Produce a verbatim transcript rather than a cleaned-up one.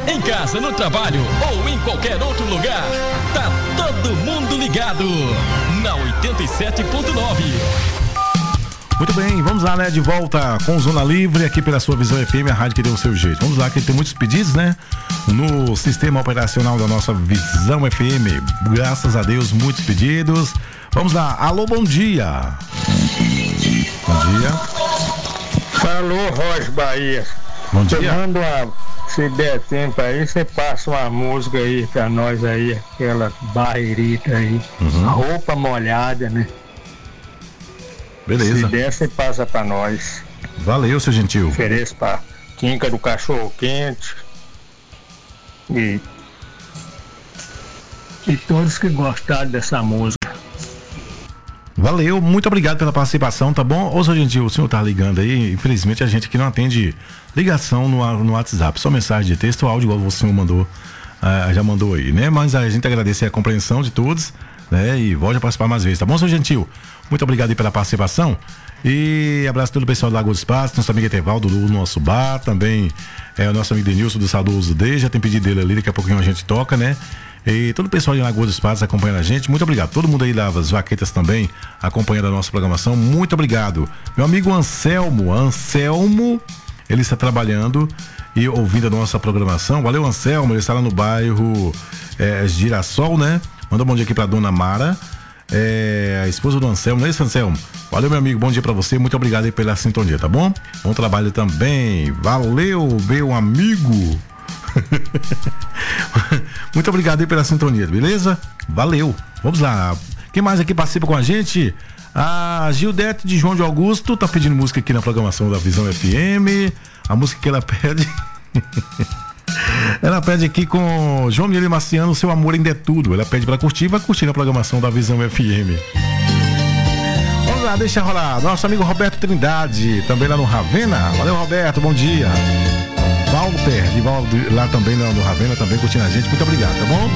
em casa, no trabalho ou em qualquer outro lugar. Tá todo mundo ligado na oitenta e sete ponto nove. Muito bem, vamos lá, né? De volta com Zona Livre aqui pela sua Visão F M, a rádio que deu o seu jeito. Vamos lá, que tem muitos pedidos, né? No sistema operacional da nossa Visão F M. Graças a Deus, muitos pedidos. Vamos lá, alô, bom dia. Bom dia. Alô, Roger Bahia. Bom dia. Você manda uma, se der tempo aí, você passa uma música aí pra nós aí, aquela barreirita aí. Uhum. Roupa molhada, né? Beleza. Se der, você passa pra nós. Valeu, seu gentil. Ofereço pra Quinca do Cachorro Quente. E, e todos que gostaram dessa música. Valeu, muito obrigado pela participação, tá bom? Ô, seu gentil, o senhor tá ligando aí, infelizmente a gente aqui não atende ligação no, no WhatsApp, só mensagem de texto ou áudio, igual o senhor mandou, ah, já mandou aí, né? Mas a gente agradece a compreensão de todos, né? E volte a participar mais vezes, tá bom, seu gentil? Muito obrigado aí pela participação e abraço todo o pessoal do Lagoa do Espaço, nosso amigo Etevaldo do nosso bar, também é o nosso amigo Denilson do Saudoso D, já tem pedido dele ali, daqui a pouquinho a gente toca, né? E todo o pessoal de Lagoa dos Patos acompanhando a gente, muito obrigado. Todo mundo aí das vaquetas também acompanhando a nossa programação, muito obrigado. Meu amigo Anselmo, Anselmo, ele está trabalhando e ouvindo a nossa programação. Valeu, Anselmo, ele está lá no bairro é, Girassol, né? Manda um bom dia aqui pra dona Mara, é, a esposa do Anselmo, não é isso, Anselmo? Valeu, meu amigo, bom dia pra você, muito obrigado aí pela sintonia, tá bom? Bom trabalho também, valeu, meu amigo. Muito obrigado aí pela sintonia, beleza? Valeu, vamos lá. Quem mais aqui participa com a gente? A Gildete de João de Augusto tá pedindo música aqui na programação da Visão F M. A música que ela pede ela pede aqui com João Mineiro e Marciano, Seu Amor Ainda É Tudo. Ela pede pra curtir, vai curtir na programação da Visão F M. Vamos lá, deixa rolar. Nosso amigo Roberto Trindade, também lá no Ravena. Valeu, Roberto, bom dia. Walter, de Valdo, lá também no Ravena, também curtindo a gente, muito obrigado, tá bom?